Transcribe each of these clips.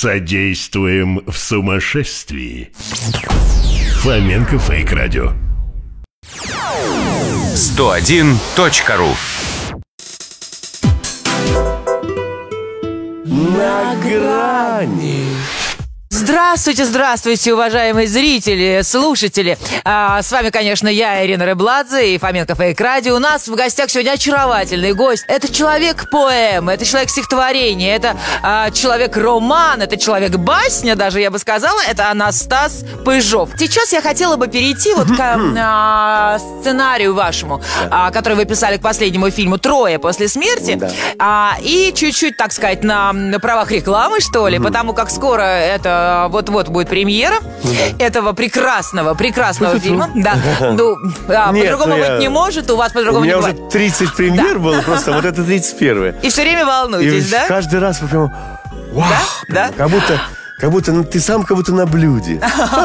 Содействуем в сумасшествии. Фоменко Фейк Радио. 101.ру. На грани. Здравствуйте, здравствуйте, уважаемые зрители, слушатели. С вами, конечно, я, Ирина Рыбладзе и Фоменко Фейк Радио. У нас в гостях сегодня очаровательный гость. Это человек-поэма, это человек-стихотворение, это человек-роман, это человек-басня, даже я бы сказала. Это Анастас Пыжов. Сейчас я хотела бы перейти вот к сценарию вашему, который вы писали к последнему фильму «Трое после смерти». И чуть-чуть, так сказать, на правах рекламы, что ли, потому как скоро это вот-вот будет премьера этого прекрасного фильма. Да. По-другому быть не может, у вас по-другому не бывает. У меня уже 30 премьер было, просто вот это 31-е. И все время волнуетесь, да? Каждый раз вы прям, вау, да? Как будто ты сам как будто на блюде.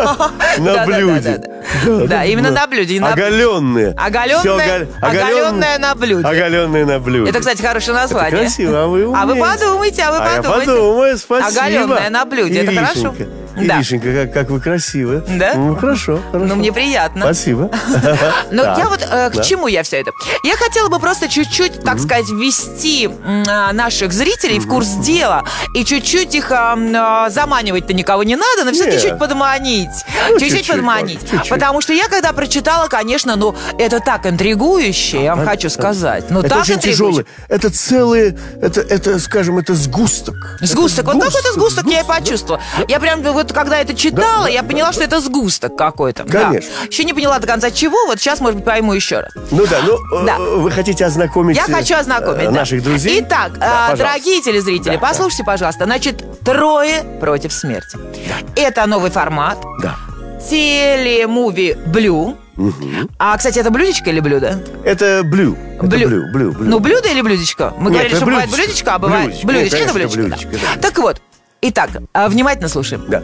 На блюде. Да, именно на блюде. Оголенные. Оголенная на блюде. Оголенные на блюде. Это, кстати, хорошее название. Это красиво, а вы умеете. А вы подумайте. Я подумаю, спасибо. Оголенная на блюде, это хорошо? Иришенька, как вы красивы. Да? Ну, хорошо. Ну, мне приятно. Спасибо. Но я вот к чему я все это? Я хотела бы просто чуть-чуть, так сказать, ввести наших зрителей в курс дела. И чуть-чуть их заманивать-то никого не надо, но все-таки чуть подманить. Чуть-чуть подманить. Потому что я когда прочитала, конечно, это так интригующе, я вам хочу сказать. Это очень тяжелый. Это целый, это, скажем, это сгусток. Сгусток. Вот какой-то сгусток я и почувствовала. Я прям вот когда это читала, я поняла, что это сгусток какой-то. Конечно. Да. Еще не поняла до конца чего, вот сейчас, может быть, пойму еще раз. Вы хотите ознакомить Я хочу ознакомить наших друзей? Итак, дорогие телезрители, послушайте, пожалуйста. Значит, «Трое против смерти». Это новый формат. Да. Телемуви «Блю». Кстати, это блюдечко или блюдо? Это блю. Блю. Ну, блюдо или блюдечко? Мы говорили, что бывает блюдечко, а бывает блюдечко. Это блюдечко. Так вот. Итак, внимательно слушаем. Да.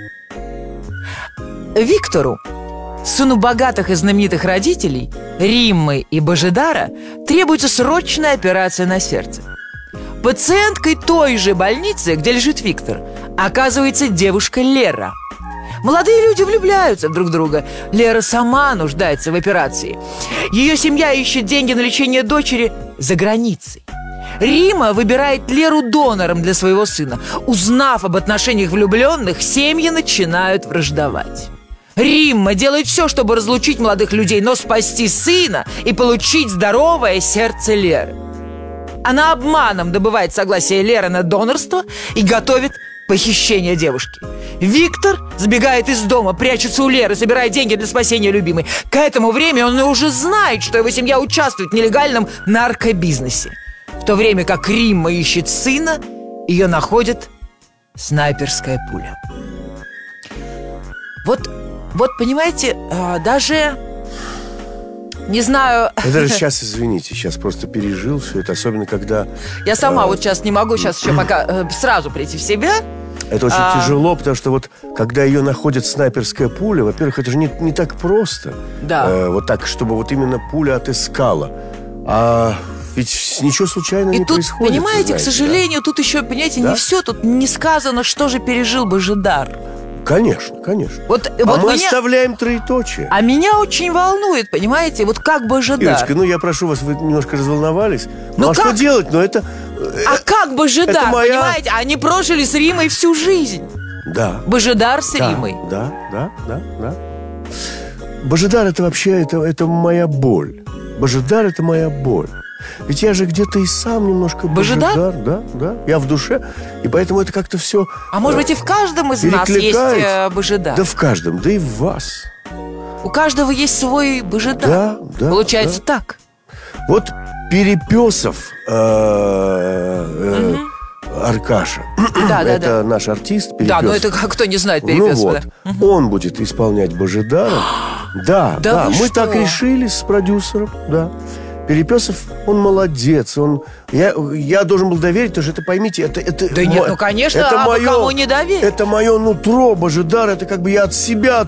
Виктору, сыну богатых и знаменитых родителей, Риммы и Божидара, требуется срочная операция на сердце. Пациенткой той же больницы, где лежит Виктор, оказывается девушка Лера. Молодые люди влюбляются друг в друга. Лера сама нуждается в операции. Ее семья ищет деньги на лечение дочери за границей. Рима выбирает Леру донором для своего сына. Узнав об отношениях влюбленных, семьи начинают враждовать. Римма делает все, чтобы разлучить молодых людей, но спасти сына и получить здоровое сердце Леры. Она обманом добывает согласие Леры на донорство и готовит похищение девушки. Виктор сбегает из дома, прячется у Леры, собирает деньги для спасения любимой. К этому времени он уже знает, что его семья участвует в нелегальном наркобизнесе. В то время как Римма ищет сына, ее находит снайперская пуля. Вот понимаете, даже не знаю. Я даже сейчас, извините, сейчас просто пережил все это, особенно когда... Я сама вот сейчас не могу сейчас еще пока сразу прийти в себя. Это очень тяжело, потому что вот когда ее находит снайперская пуля, во-первых, это же не так просто. Да. Вот так, чтобы вот именно пуля отыскала. Ведь ничего случайного не происходит. Понимаете, знаете, к сожалению, тут еще, понимаете, не все, тут не сказано, что же пережил Божидар. Конечно. Мы оставляем троеточие. А меня очень волнует, понимаете, вот как Божидар. Ирочка, я прошу вас, вы немножко разволновались. Что делать? Это... как Божидар, моя... понимаете? Они прожили с Римой всю жизнь. Да. Божидар с Римой. Да. Божидар это вообще, это моя боль. Божидар это моя боль. Ведь я же где-то и сам немножко Божидар. Да. Я в душе. И поэтому это как-то все может быть, и в каждом из нас есть Божидар. Да в каждом, да и в вас. У каждого есть свой Божидар. Да. Получается так. Вот Перепесов Аркаша. Это наш артист Перепесов. Да, но это кто не знает Перепесова. Он будет исполнять Божидара. Да, мы так решили с продюсером. Да. Перепесов, он молодец, я должен был доверить, потому что это, поймите, это да нет, конечно, это вы кому не доверить? Это мое нутро, Божидар, это как бы я от себя